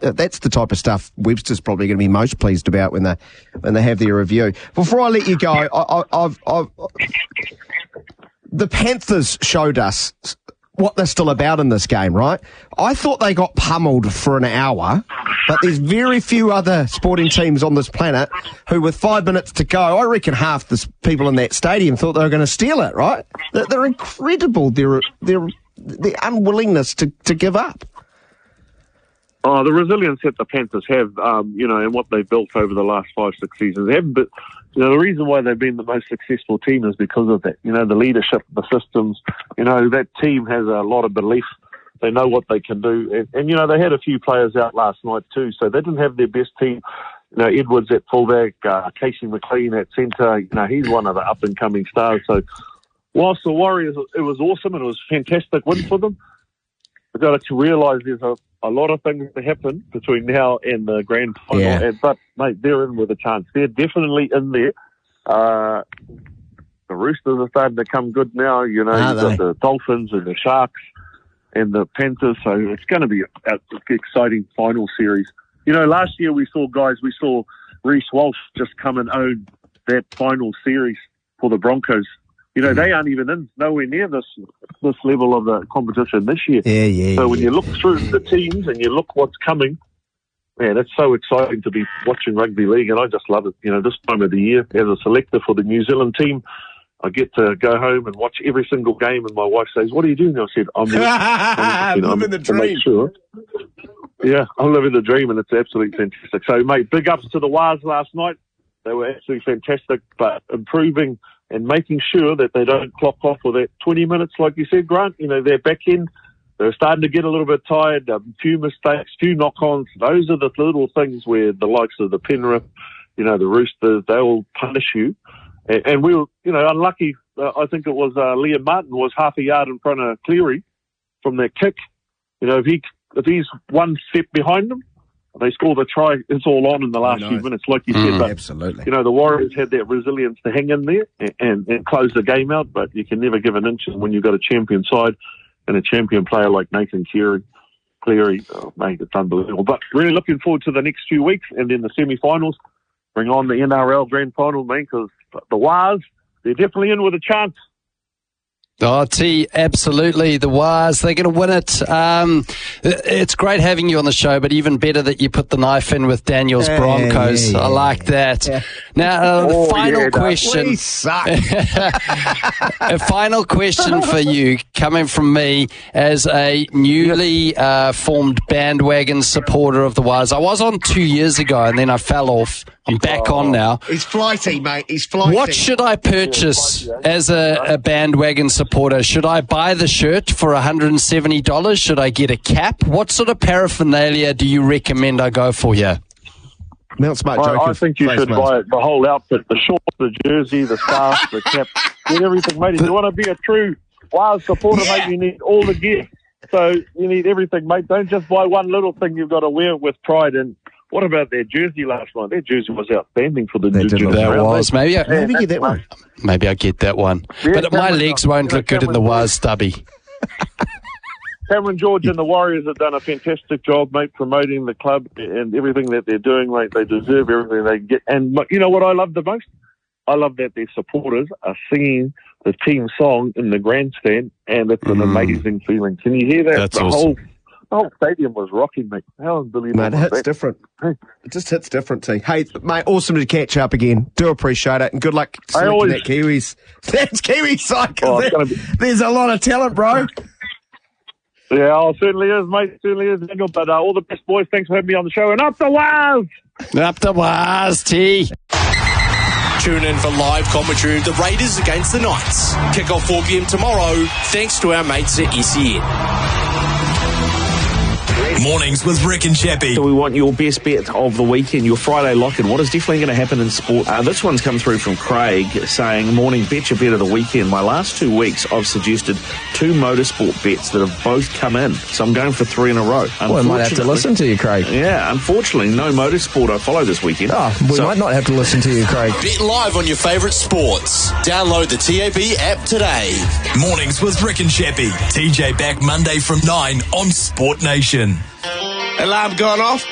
That's the type of stuff Webster's probably going to be most pleased about when they have their review. Before I let you go, the Panthers showed us what they're still about in this game, right? I thought they got pummeled for an hour, but there's very few other sporting teams on this planet who, with 5 minutes to go, I reckon half the people in that stadium thought they were going to steal it, right? They're incredible, their unwillingness to give up. Oh, the resilience that the Panthers have, and what they've built over the last 5-6 seasons. They haven't, but the reason why they've been the most successful team is because of that. The leadership, the systems. That team has a lot of belief. They know what they can do, and they had a few players out last night too, so they didn't have their best team. Edwards at fullback, Casey McLean at centre. He's one of the up and coming stars. So, whilst the Warriors, it was awesome and it was a fantastic win for them. We've got to realise there's a lot of things to happen between now and the grand final. Yeah. But, mate, they're in with a chance. They're definitely in there. The Roosters are starting to come good now. You've got the Dolphins and the Sharks and the Panthers. So it's going to be an exciting final series. Last year we saw Reece Walsh just come and own that final series for the Broncos. They aren't even nowhere near this level of the competition this year. Yeah. So when you look through the teams and you look what's coming, man, it's so exciting to be watching rugby league, and I just love it. This time of the year, as a selector for the New Zealand team, I get to go home and watch every single game, and my wife says, "What are you doing?" I said, "I'm living the dream." Sure. Yeah, I'm living the dream, and it's absolutely fantastic. So, mate, big ups to the Wars last night. They were absolutely fantastic, but improving and making sure that they don't clock off with that 20 minutes, like you said, Grant. Their back end, they're starting to get a little bit tired, a few mistakes, few knock-ons. Those are the little things where the likes of the Penrith, the Roosters, they'll punish you. And we were, unlucky. I think it was Liam Martin was half a yard in front of Cleary from that kick. If he's one step behind them, they score the try, it's all on in the last few minutes, like you said. But, absolutely. The Warriors had that resilience to hang in there and close the game out, but you can never give an inch when you've got a champion side and a champion player like Nathan Cleary. Oh, mate, it's unbelievable. But really looking forward to the next few weeks and then the semi-finals. Bring on the NRL Grand Final, man, because the Wars, they're definitely in with a chance. Oh, T, absolutely. The Wars, they're going to win it. It's great having you on the show, but even better that you put the knife in with Daniel's Broncos. Yeah. I like that. Yeah. Now, the final question. We suck. A final question for you, coming from me as a newly formed bandwagon supporter of the Wars. I was on 2 years ago, and then I fell off. I'm back on now. He's flighty, mate. He's flighty. What should I purchase as a bandwagon supporter? Should I buy the shirt for $170? Should I get a cap? What sort of paraphernalia do you recommend I go for here? Mount Smart joke. I think you should buy the whole outfit, the shorts, the jersey, the scarf, the cap, get everything, mate. If you want to be a true Wars supporter, mate, you need all the gear. So you need everything, mate. Don't just buy one little thing. You've got to wear it with pride. And what about their jersey last night? Their jersey was outstanding for the new generation. That was. Maybe get that one. Maybe I get that one. Yeah, but my legs won't look good in the Wars stubby. Cameron George and the Warriors have done a fantastic job, mate, promoting the club and everything that they're doing, mate. They deserve everything they get. And you know what I love the most? I love that their supporters are singing the team song in the grandstand, and it's an amazing feeling. Can you hear that? That's awesome. The whole stadium was rocking, mate. How unbelievable. Mate, it hits different. It just hits different, T. Hey, mate, awesome to catch up again. Do appreciate it, and good luck selecting that Kiwis. That's Kiwi side, there's a lot of talent, bro. Yeah, it certainly is, mate. It certainly is, Daniel. But all the best, boys. Thanks for having me on the show. And up the Wars! Up the Wars, T. Tune in for live commentary of the Raiders against the Knights. Kick off 4 p.m. tomorrow, thanks to our mates at SEN. Mornings with Rick and Chappie. So we want your best bet of the weekend, your Friday lock-in. What is definitely going to happen in sport? This one's come through from Craig saying, morning, bet your bet of the weekend. My last 2 weeks, I've suggested 2 motorsport bets that have both come in. So I'm going for 3 in a row. Well, I might have to listen to you, Craig. Yeah, unfortunately, no motorsport I follow this weekend. We might not have to listen to you, Craig. Bet live on your favourite sports. Download the TAB app today. Mornings with Rick and Chappie. TJ back Monday from 9 on Sport Nation. Alarm gone off?